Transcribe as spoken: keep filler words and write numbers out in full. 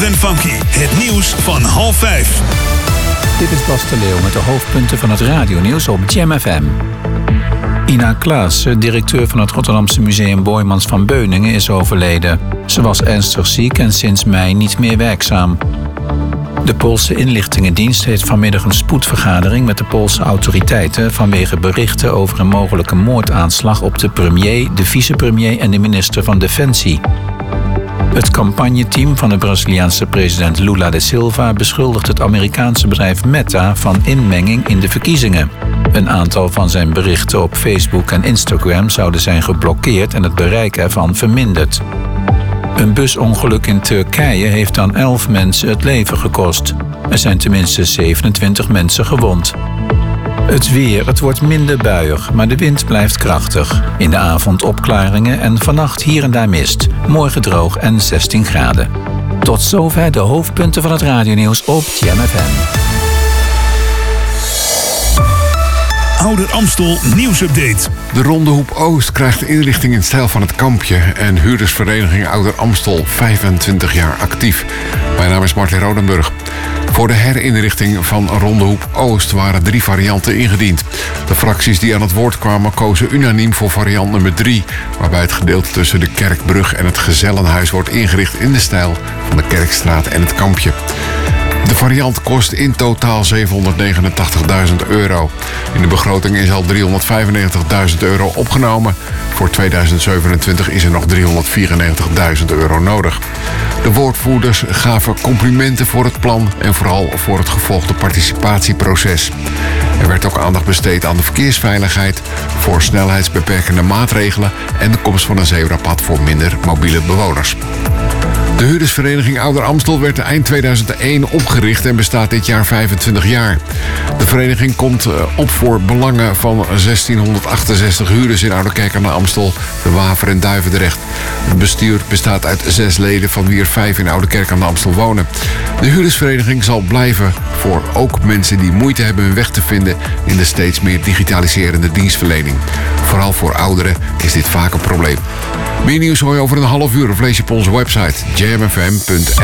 en Funky. Het nieuws van half vijf. Dit is Bas de Leeuw met de hoofdpunten van het radionieuws op Jam F M. Ina Klaassen, directeur van het Rotterdamse museum Boijmans van Beuningen, is overleden. Ze was ernstig ziek en sinds mei niet meer werkzaam. De Poolse inlichtingendienst heeft vanmiddag een spoedvergadering met de Poolse autoriteiten vanwege berichten over een mogelijke moordaanslag op de premier, de vicepremier en de minister van Defensie. Het campagneteam van de Braziliaanse president Lula da Silva beschuldigt het Amerikaanse bedrijf Meta van inmenging in de verkiezingen. Een aantal van zijn berichten op Facebook en Instagram zouden zijn geblokkeerd en het bereik ervan verminderd. Een busongeluk in Turkije heeft dan elf mensen het leven gekost. Er zijn tenminste zevenentwintig mensen gewond. Het weer, het wordt minder buiig, maar de wind blijft krachtig. In de avond opklaringen en vannacht hier en daar mist. Morgen droog en zestien graden. Tot zover de hoofdpunten van het radionieuws op Jam F M. Ouder Amstel nieuwsupdate. De Ronde Hoep Oost krijgt inrichting in stijl van het Kampje en huurdersvereniging Ouder Amstel vijfentwintig jaar actief. Mijn naam is Martin Rodenburg. Voor de herinrichting van Ronde Hoep Oost waren drie varianten ingediend. De fracties die aan het woord kwamen kozen unaniem voor variant nummer drie, waarbij het gedeelte tussen de Kerkbrug en het Gezellenhuis wordt ingericht in de stijl van de Kerkstraat en het Kampje. De variant kost in totaal zevenhonderdnegenentachtigduizend euro. In de begroting is al driehonderdvijfennegentigduizend euro opgenomen. Voor tweeduizend zevenentwintig is er nog driehonderdvierennegentigduizend euro nodig. De woordvoerders gaven complimenten voor het plan en vooral voor het gevolgde participatieproces. Er werd ook aandacht besteed aan de verkeersveiligheid, voor snelheidsbeperkende maatregelen en de komst van een zebrapad voor minder mobiele bewoners. De huurdersvereniging Ouder Amstel werd eind tweeduizend één opgericht en bestaat dit jaar vijfentwintig jaar. De vereniging komt op voor belangen van zestienhonderdachtenzestig huurders in Ouderkerk aan de Amstel, De Waver en Duivendrecht. Het bestuur bestaat uit zes leden, van wie er vijf in Ouderkerk aan de Amstel wonen. De huurdersvereniging zal blijven voor ook mensen die moeite hebben hun weg te vinden in de steeds meer digitaliserende dienstverlening. Vooral voor ouderen is dit vaak een probleem. Meer nieuws hoor je over een half uur of lees je op onze website jam f m punt